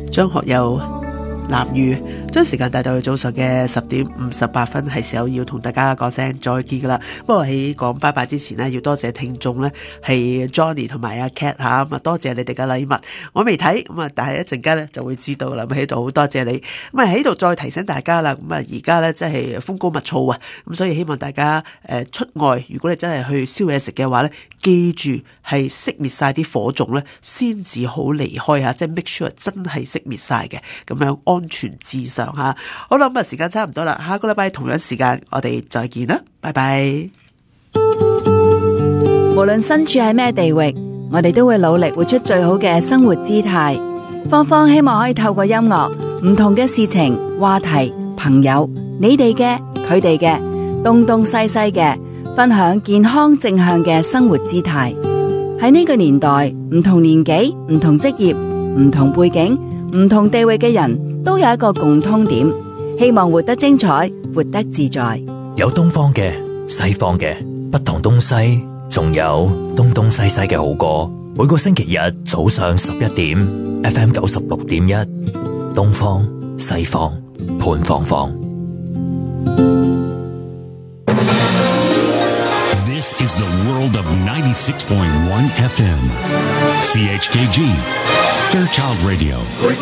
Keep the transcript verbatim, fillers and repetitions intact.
張學友藍雨，將時間帶到去早上嘅十點五十八分，係時候要同大家講聲再見噶啦。不過喺講拜拜之前呢，要多謝聽眾呢，係 Johnny 同埋阿 Cat 吓，咁啊多謝你哋嘅禮物，我未睇咁啊，但係一陣間呢就會知道啦。咁喺度好多謝你，咁啊喺度再提醒大家啦。咁啊而家呢，真係風高物燥啊，咁所以希望大家誒出外，如果你真係去燒嘢食嘅話呢，記住係熄滅晒啲火種呢，先至好離開吓，即係 make sure 真係熄滅晒嘅，咁樣安全至上吓。好啦，咁啊時間差唔多啦，下個禮拜同樣時間我哋再見啦，拜拜。 無論身處喺咩地域，我哋都會努力活出最好嘅生活姿態。芳芳希望可以透過音樂，唔同嘅事情、話題、朋友，你哋嘅、佢哋嘅，東東西西嘅，分享健康正向嘅生活姿態。喺呢個年代，唔同年紀、唔同職業、唔同背景、唔同地域嘅人都有一個共通點，希望活得精彩，活得自在。 有東方嘅、西方嘅，不同東西，仲有東東西西嘅好歌。每個星期日早上十一點 ，F M 九十六點一，東方西方潘芳芳。 This is the world of ninety-six point one F M. C H K G, Fairchild Radio.